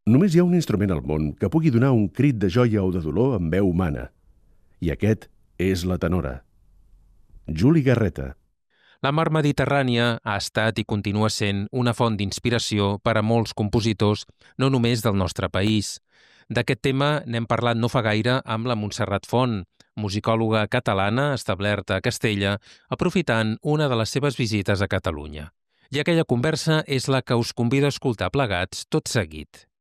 Només hi ha un instrument al món que pugui donar un crit de joia o de dolor amb veu humana. I aquest és la tenora. Juli Garreta. La mar Mediterrània ha estat i continua sent una font d'inspiració per a molts compositors, no només del nostre país. D'aquest tema n'hem parlat no fa gaire amb la Montserrat Font, musicòloga catalana establerta a Castella, aprofitant una de les seves visites a Catalunya. I aquella conversa és la que us convido a escoltar plegats tot seguit.